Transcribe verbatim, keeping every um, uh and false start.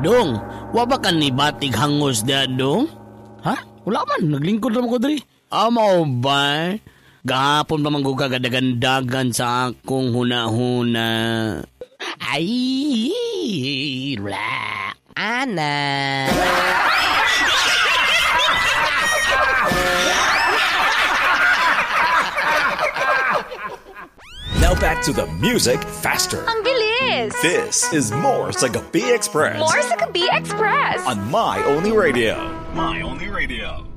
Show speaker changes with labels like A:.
A: Dong, wa ba ka ni batig hangos da, Dong? Ha? Wala man, naglingkod naman ko diri. Amo ba? Gahapon pa man ko kagadagandagan sa akong hunahuna.
B: Ay, relax. Ana.
C: Now back to the music faster.
D: Ang bilis!
C: This is More sa Gabi Express.
D: More sa Gabi Express!
C: On My Only Radio. My Only Radio.